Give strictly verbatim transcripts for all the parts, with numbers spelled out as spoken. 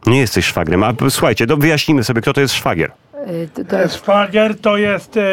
Nie jesteś szwagrem. A słuchajcie, to wyjaśnijmy sobie, kto to jest szwagier. To, to jest... Szwagier to jest e,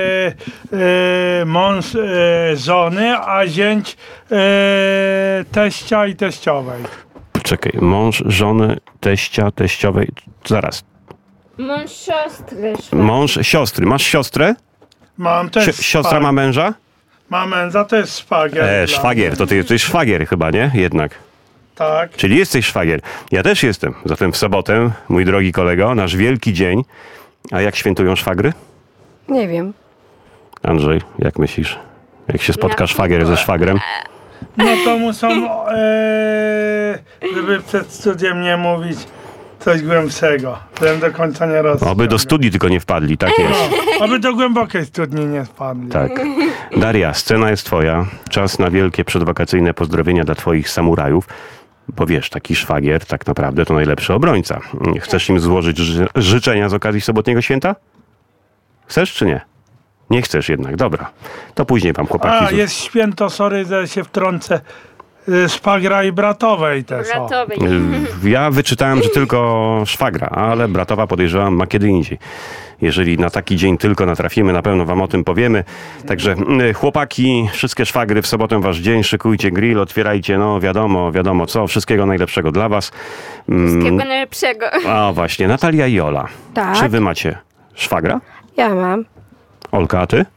e, mąż e, żony, a zięć e, teścia i teściowej. Czekaj, mąż żony, teścia, teściowej. Zaraz. Mąż siostry. Mąż siostry. Masz siostrę? Mam też Si- siostra ma męża? Ma męża, to jest szwagier. E, dla szwagier, mnie. to ty jesteś szwagier chyba, nie? Jednak. Tak. Czyli jesteś szwagier. Ja też jestem. Zatem w sobotę, mój drogi kolego, nasz wielki dzień. A jak świętują szwagry? Nie wiem. Andrzej, jak myślisz? Jak się spotka szwagier ze szwagrem? No to muszą, e, żeby przed studiem nie mówić coś głębszego. Żebym do końca nie rozumiem. Oby do studni tylko nie wpadli, tak jest. No, aby do głębokiej studni nie spadli. Tak. Daria, scena jest twoja. Czas na wielkie przedwakacyjne pozdrowienia dla twoich samurajów. Bo wiesz, taki szwagier tak naprawdę to najlepszy obrońca. Chcesz im złożyć ży- życzenia z okazji sobotniego święta? Chcesz czy nie? Nie chcesz jednak, dobra. To później wam chłopaki... A, jest święto, sorry, że się wtrącę, y, szwagra i bratowej też. O. Bratowej. Y, Ja wyczytałem, że tylko szwagra, ale bratowa podejrzewam ma kiedy indziej. Jeżeli na taki dzień tylko natrafimy, na pewno wam o tym powiemy. Także y, chłopaki, wszystkie szwagry, w sobotę wasz dzień, szykujcie grill, otwierajcie, no wiadomo, wiadomo co, wszystkiego najlepszego dla was. Mm, Wszystkiego najlepszego. A właśnie, Natalia i Ola. Tak. Czy wy macie szwagra? Ja mam. Olka, a ty?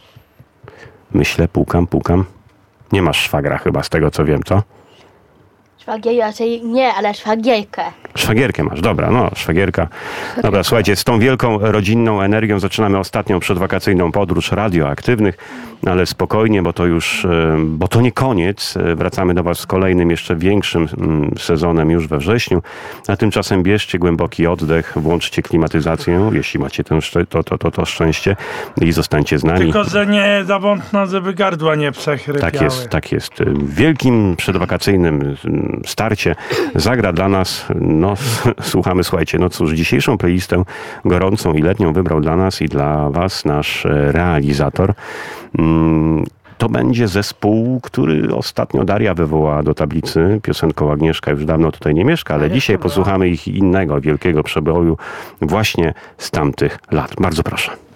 Myślę, pukam, pukam. Nie masz szwagra chyba, z tego co wiem, co? Szwagier raczej nie, ale szwagierkę. Szwagierkę masz, dobra, no, szwagierka. Dobra, słuchajcie, z tą wielką rodzinną energią zaczynamy ostatnią przedwakacyjną podróż radioaktywnych, ale spokojnie, bo to już, e, bo to nie koniec. E, Wracamy do was z kolejnym, jeszcze większym mm, sezonem już we wrześniu, a tymczasem bierzcie głęboki oddech, włączcie klimatyzację, jeśli macie ten, szczę- to, to, to, to szczęście i zostańcie z nami. Tylko, że nie za wątno, żeby gardła nie przechrypiały. Tak jest, tak jest. W wielkim przedwakacyjnym mm, starcie zagra dla nas, no słuchamy, słuchajcie, no cóż, dzisiejszą playlistę gorącą i letnią wybrał dla nas i dla was nasz e, realizator. Mm, To będzie zespół, który ostatnio Daria wywołała do tablicy piosenką. Agnieszka już dawno tutaj nie mieszka, ale dzisiaj posłuchamy ich innego wielkiego przeboju właśnie z tamtych lat. Bardzo proszę.